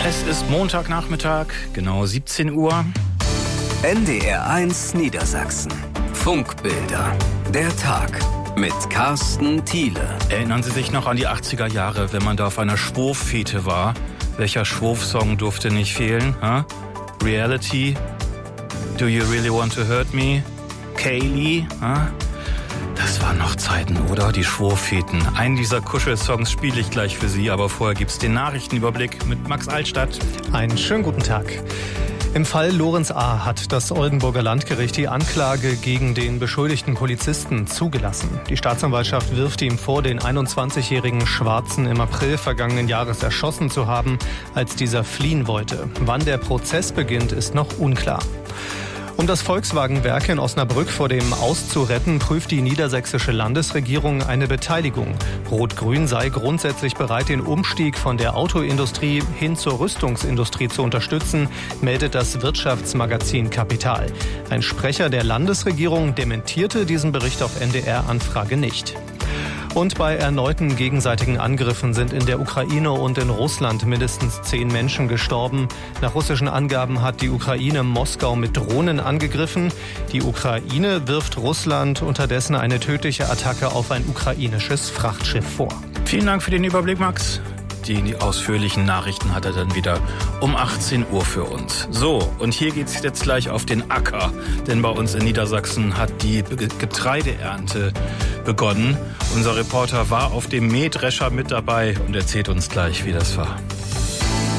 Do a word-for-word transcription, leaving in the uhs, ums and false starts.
Es ist Montagnachmittag, genau siebzehn Uhr. N D R eins Niedersachsen. Funkbilder. Der Tag mit Carsten Thiele. Erinnern Sie sich noch an die achtziger Jahre, wenn man da auf einer Schwurffete war? Welcher Schwurf-Song durfte nicht fehlen? Huh? Reality? Do You Really Want to Hurt Me? Kaylee? Huh? Das waren noch Zeiten, oder? Die Schwurfeten. Einen dieser Kuschelsongs spiele ich gleich für Sie, aber vorher gibt's den Nachrichtenüberblick mit Max Altstadt. Einen schönen guten Tag. Im Fall Lorenz A. hat das Oldenburger Landgericht die Anklage gegen den beschuldigten Polizisten zugelassen. Die Staatsanwaltschaft wirft ihm vor, den einundzwanzigjährigen Schwarzen im April vergangenen Jahres erschossen zu haben, als dieser fliehen wollte. Wann der Prozess beginnt, ist noch unklar. Um das Volkswagen-Werk in Osnabrück vor dem Aus zu retten, prüft die niedersächsische Landesregierung eine Beteiligung. Rot-Grün sei grundsätzlich bereit, den Umstieg von der Autoindustrie hin zur Rüstungsindustrie zu unterstützen, meldet das Wirtschaftsmagazin Kapital. Ein Sprecher der Landesregierung dementierte diesen Bericht auf N D R-Anfrage nicht. Und bei erneuten gegenseitigen Angriffen sind in der Ukraine und in Russland mindestens zehn Menschen gestorben. Nach russischen Angaben hat die Ukraine Moskau mit Drohnen angegriffen. Die Ukraine wirft Russland unterdessen eine tödliche Attacke auf ein ukrainisches Frachtschiff vor. Vielen Dank für den Überblick, Max. Die ausführlichen Nachrichten hat er dann wieder um achtzehn Uhr für uns. So, und hier geht's jetzt gleich auf den Acker, denn bei uns in Niedersachsen hat die Getreideernte begonnen. Unser Reporter war auf dem Mähdrescher mit dabei und erzählt uns gleich, wie das war.